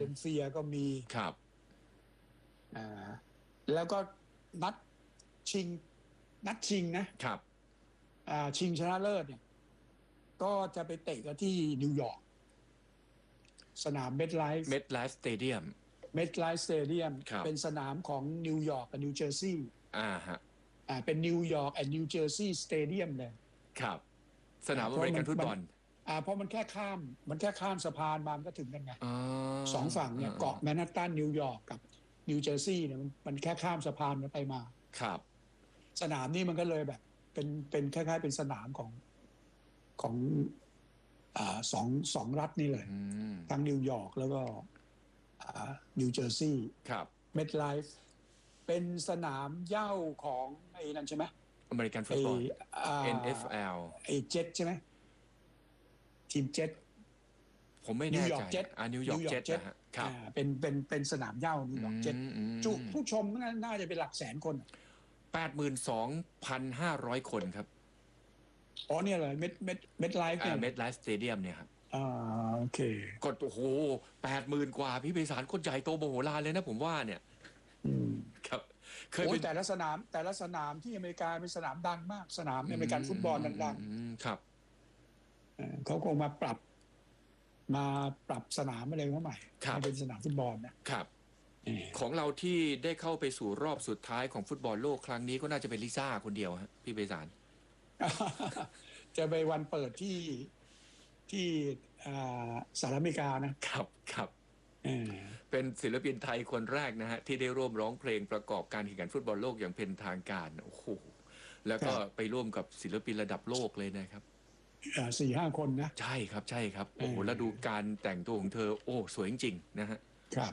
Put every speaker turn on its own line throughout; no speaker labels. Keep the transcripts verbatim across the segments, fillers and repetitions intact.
นเซียก็มี
ครับ
อ่าแล้วก็นัดชิงนัดชิงนะครับอ่าชิงชนะเลิศเนี่ยก็จะไปเตะกันที่นิวยอร์กสนามเมทไลฟ์
เมดไลฟ์สเตเดียม
เมทไลฟ์สเตเดียม
ครับ
เป็นสนามของนิวยอร์กกับนิวเจอร์ซีย์
อ่าฮะ
อ่าเป็นนิวยอร์กแอนด์นิวเจอร์ซีย์สเตเดียมเลย
ครับสนามอเมริกันฟุตบอล
อ่าเพราะมันแค่ข้ามมันแค่ข้ามสะพานมามันก็ถึงกันไงสองฝั่งเนี่ยเกาะแมนฮัตตันนิวยอร์กกับนิวเจอร์ซีย์เนี่ยมันมันแค่ข้ามสะพานไปมา
ครับ
สนามนี้มันก็เลยแบบเป็นเป็นคล้ายๆเป็นสนามของของอ่าสองสองรัฐนี่เลยทั้งนิวยอร์กแล้วก็อ่านิวเจอร์ซีย์
ครับ
เมทไลฟ์เป็นสนามเหย้าของไอ้นั่นใช่ไหม
อเมริกันฟุตบอล เอ็น เอฟ แอล
ไอ้เจ็ตใช่ไหมทีมเจ็ต
ผมไม่แน่ใจอ่านิวยอร์กเจ็ตนะฮะครับ
เป็นเป็นเป็นสนามเหย้านิวยอร์กเจ็ตจุผู้ชมน่าจะเป็นหลักแสนคน
แปดหมื่นสองพันห้าร้อยคนครับ
อ๋อเนี่ยเลยเม็ดเม็ดเม็ดไลฟ์เนี่ย
เม็ดไลฟ์สเตเดียมเนี่ยครับ
อ่าโอเค
กดโอ้โหแปดหมื่นกว่าพี่ไพศาลคนใหญ่โตโมโหลานเลยนะผมว่าเนี่ยครับ
เคยเป็นแต่ละสนามแต่ละสนามที่อเมริกาเป็นสนามดังมากสนามอเมริกันฟุตบอลดัง
ๆครับ
เขาคงมาปรับมาปรับสนามอะไรเข้าใหม่ให้เป็นสนามฟุตบอลนะครับ
ของเราที่ได้เข้าไปสู่รอบสุดท้ายของฟุตบอลโลกครั้งนี้ก็น่าจะเป็นลิซ่าคนเดียวฮะพี่ไพศาล
จะไปวันเปิดที่ที่สหรัฐอเมริกา
นะครับครับเป็นศิลปินไทยคนแรกนะฮะที่ได้ร่วมร้องเพลงประกอบการแข่งขันฟุตบอลโลกอย่างเป็นทางการโอ้โหแล้วก็ไปร่วมกับศิลปินระดับโลกเลยนะครับ
สี่ห้าคนนะ
ใช่ครับใช่ครับโอ้โหแล้วดูการแต่งตัวของเธอโอ้สวยจริงๆนะฮะ
ครับ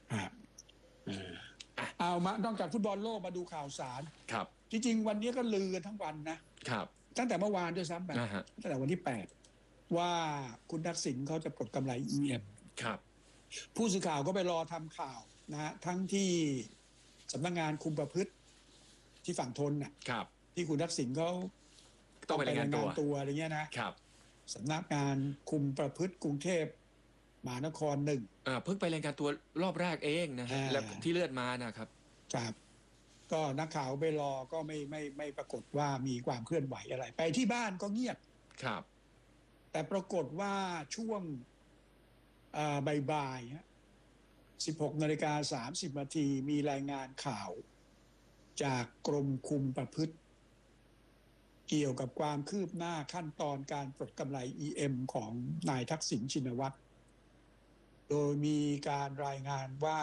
เอามานอกจากฟุตบอลโลกมาดูข่าวสาร
ครับ
จริงๆวันนี้ก็ลือกันทั้งวันนะครับตั้งแต่เมื่อวานด้วยซ้ำไปตั้งแต่วันที่แปดว่าคุณทักษิณเขาจะปลดกำไร อี เอ็ม
ครับ
ผู้สื่อข่าวก็ไปรอทำข่าวนะฮะทั้งที่สำนักงานคุมประพฤติที่ฝั่งทนน่ะที่คุณทักษิณเขา
ต้องไปรายงาน
ตัวอะไรเงี้ยนะครับสำนักงานคุมประพฤติกรุงเทพมหานครหนึ่ง
อ่าเพิ่งไปรายงานตัวรอบแรกเองนะฮะแล้วที่เลื่อนมานะครับ
ครับก็นักข่าวไปรอก็ไม่ไม่ไม่ปรากฏว่ามีความเคลื่อนไหวอะไรไปที่บ้านก็เงียบ
ครับ
แต่ปรากฏว่าช่วงบ่ายๆสิบหกนาฬิกาสามสิบนาทีมีรายงานข่าวจากกรมคุมประพฤติเกี่ยวกับความคืบหน้าขั้นตอนการปลดกำไร อี เอ็ม ของนายทักษิณชินวัตรโดยมีการรายงานว่า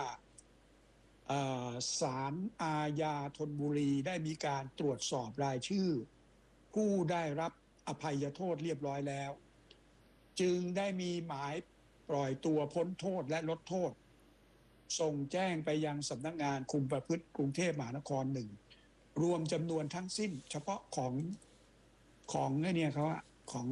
ศาลอาญาธนบุรีได้มีการตรวจสอบรายชื่อผู้ได้รับอภัยโทษเรียบร้อยแล้วจึงได้มีหมายปล่อยตัวพ้นโทษและลดโทษส่งแจ้งไปยังสำนักงานคุมประพฤติกรุงเทพมหานครหนึ่งรวมจำนวนทั้งสิ้นเฉพาะของของไอ้นี่เขาอะของ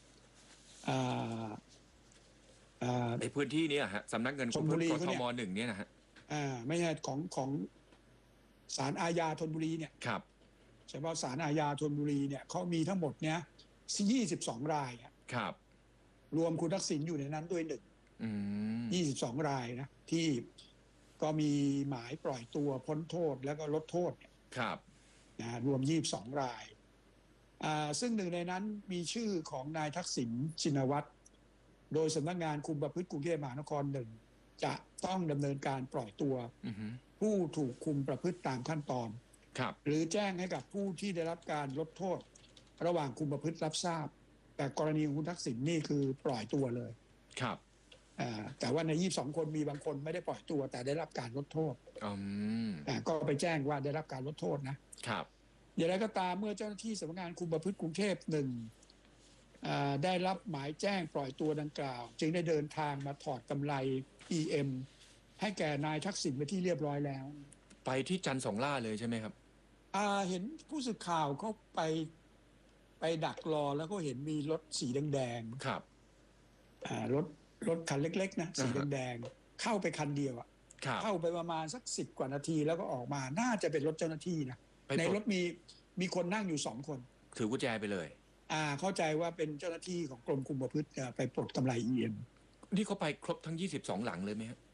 ในพื้นที่นี้ฮะสำนักเงินคุมประพฤติกทมหนึ่งเนี่ยนะฮะ
อ่าไม่ใช่ของของศาลอาญาธนบุรีเนี่ย
ครับ
เฉพาะศาลอาญาธนบุรีเนี่ยเขามีทั้งหมดเนี้ยยี่สิบสองราย
ครับ
รวมคุณทักษิณอยู่ในนั้นด้วยหนึ่งยี่สิบสองรายนะที่ก็มีหมายปล่อยตัวพ้นโทษแล้วก็ลดโทษ
ครับ
นะรวมยี่สิบสองรายอ่าซึ่งหนึ่งในนั้นมีชื่อของนายทักษิณชินวัตรโดยสำนักงานคุมประพฤติกรุงเทพมหานครหนึ่งจะต้องดำเนินการปล่อยตัวผู้ถูกคุมประพฤติตามขั้นตอนหรือแจ้งให้กับผู้ที่ได้รับการลดโทษระหว่างคุมประพฤติรับทราบแต่กรณีของคุณทักษิณนี่คือปล่อยตัวเลย
ครับ
แต่ว่าในยี่สิบสองคนมีบางคนไม่ได้ปล่อยตัวแต่ได้รับการลดโทษก็ไปแจ้งว่าได้รับการลดโทษนะครับอย่างไรก็ตามเมื่อเจ้าหน้าที่สำนักงานคุมประพฤติกรุงเทพหนึ่งได้รับหมายแจ้งปล่อยตัวดังกล่าวจึงได้เดินทางมาถอดกำไร อี เอ็ม ให้แก่นายทักษิณไปที่เรียบร้อยแล้ว
ไปที่จันทร์สองล่าเลยใช่ไหมครับ
เห็นผู้สื่อข่าวเขาไปไปดักรอแล้วก็เห็นมีรถสีแดง
ๆครับ
รถรถคันเล็กๆนะสีแดงๆเข้าไปคันเดียวอ่ะเข้าไปประมาณสักสิบกว่านาทีแล้วก็ออกมาน่าจะเป็นรถเจ้าหน้าที่นะในรถมีมีคนนั่งอยู่สองคน
ถือกุญแจไปเลย
อ่าเข้าใจว่าเป็นเจ้าหน้าที่ของกรมคุมประพฤติไปปลดกำไร อี เอ็ม
นี่เขาไปครบทั้งยี่สิบสองหลังเลยไหมครับ